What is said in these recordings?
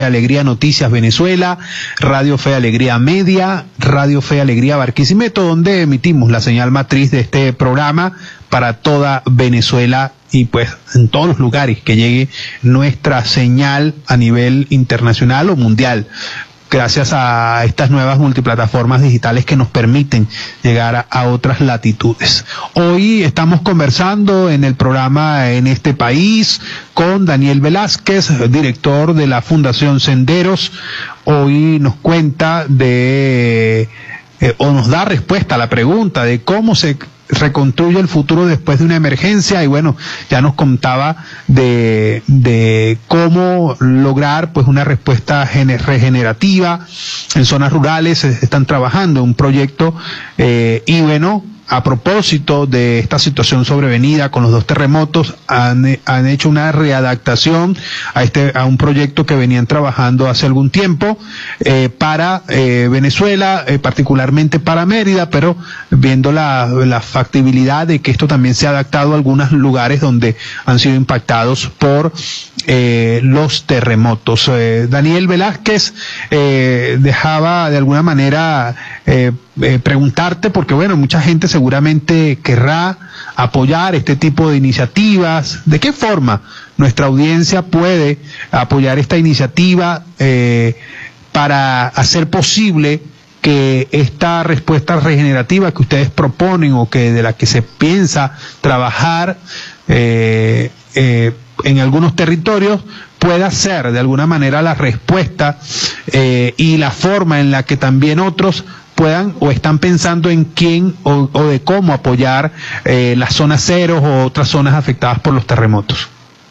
Alegría Noticias Venezuela, Radio Fe Alegría Media, Radio Fe Alegría Barquisimeto, donde emitimos la señal matriz de este programa para toda Venezuela y pues en todos los lugares que llegue nuestra señal a nivel internacional o mundial, gracias a estas nuevas multiplataformas digitales que nos permiten llegar a otras latitudes. Hoy estamos conversando en el programa En este País con Daniel Velázquez, director de la Fundación Senderos. Hoy nos cuenta o nos da respuesta a la pregunta de cómo se reconstruye el futuro después de una emergencia, y bueno, ya nos contaba de cómo lograr pues una respuesta regenerativa en zonas rurales. Están trabajando en un proyecto y bueno, a propósito de esta situación sobrevenida con los 2 terremotos, han hecho una readaptación a un proyecto que venían trabajando hace algún tiempo para Venezuela, particularmente para Mérida, pero viendo la factibilidad de que esto también se ha adaptado a algunos lugares donde han sido impactados por los terremotos. Daniel Velázquez, dejaba de alguna manera preguntarte, porque bueno, mucha gente seguramente querrá apoyar este tipo de iniciativas. ¿De qué forma nuestra audiencia puede apoyar esta iniciativa para hacer posible que esta respuesta regenerativa que ustedes proponen o que de la que se piensa trabajar en algunos territorios pueda ser de alguna manera la respuesta y la forma en la que también otros puedan o están pensando en quién o de cómo apoyar las zonas ceros o otras zonas afectadas por los terremotos?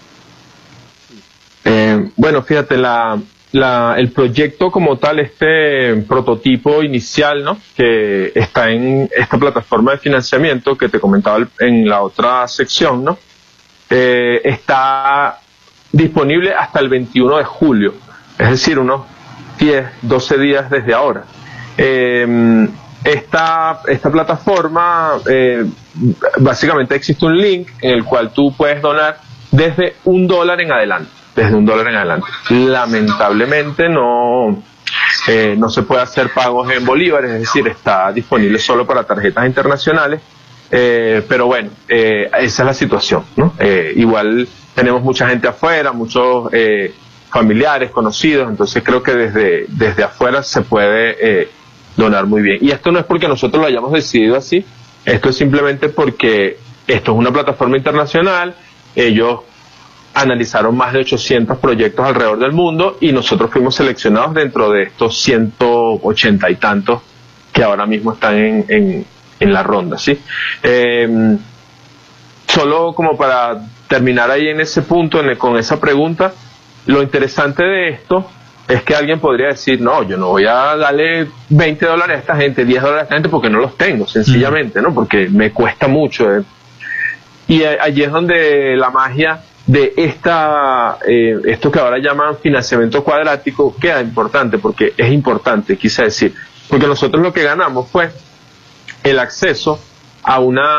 Bueno, fíjate, el proyecto como tal, este prototipo inicial, ¿no?, que está en esta plataforma de financiamiento que te comentaba en la otra sección, ¿no?, está disponible hasta el 21 de julio, es decir, unos 10, 12 días desde ahora. Esta plataforma, básicamente existe un link en el cual tú puedes donar desde $1 en adelante. Desde $1 en adelante. Lamentablemente no se puede hacer pagos en bolívares, es decir, está disponible solo para tarjetas internacionales, pero bueno, esa es la situación, ¿no? Igual tenemos mucha gente afuera, muchos familiares, conocidos, entonces creo que desde afuera se puede donar muy bien. Y esto no es porque nosotros lo hayamos decidido así, esto es simplemente porque esto es una plataforma internacional. Ellos analizaron más de 800 proyectos alrededor del mundo y nosotros fuimos seleccionados dentro de estos 180 y tantos que ahora mismo están en la ronda, ¿sí? Solo como para terminar ahí en ese punto, con esa pregunta, lo interesante de esto es que alguien podría decir, no, yo no voy a darle $20 a esta gente, $10 a esta gente, porque no los tengo, sencillamente, ¿no? Porque me cuesta mucho. Y allí es donde la magia de esto que ahora llaman financiamiento cuadrático queda importante, porque es importante, quise decir, porque nosotros lo que ganamos fue el acceso a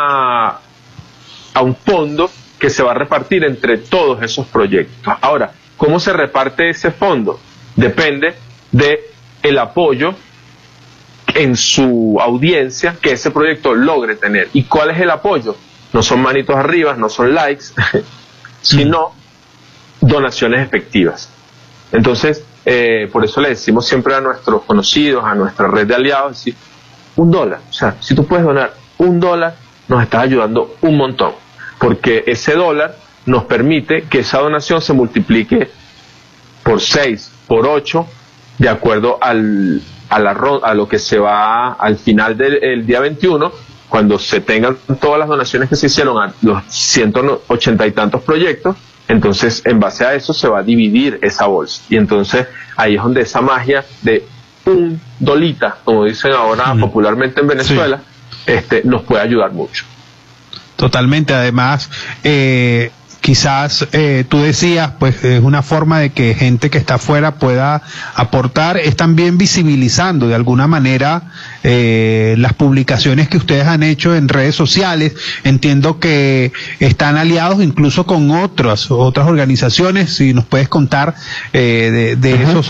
un fondo que se va a repartir entre todos esos proyectos. Ahora, ¿cómo se reparte ese fondo? Depende de el apoyo en su audiencia que ese proyecto logre tener. ¿Y cuál es el apoyo? No son manitos arriba, no son likes, sino donaciones efectivas. Entonces, por eso le decimos siempre a nuestros conocidos, a nuestra red de aliados, decir, $1. O sea, si tú puedes donar $1, nos estás ayudando un montón, porque ese dólar nos permite que esa donación se multiplique por 6, por 8, de acuerdo a lo que se va al final del día 21, cuando se tengan todas las donaciones que se hicieron a los 180 y tantos proyectos. Entonces, en base a eso se va a dividir esa bolsa. Y entonces, ahí es donde esa magia de $1, como dicen ahora popularmente en Venezuela, nos puede ayudar mucho. Totalmente. Además, quizás tú decías, pues es una forma de que gente que está afuera pueda aportar, es también visibilizando de alguna manera las publicaciones que ustedes han hecho en redes sociales. Entiendo que están aliados incluso con otras organizaciones, si nos puedes contar de esos